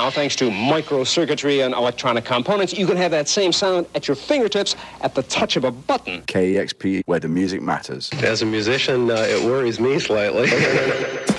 Now, thanks to microcircuitry and electronic components, you can have that same sound at your fingertips at the touch of a button. KEXP, where the music matters. As a musician, it worries me slightly.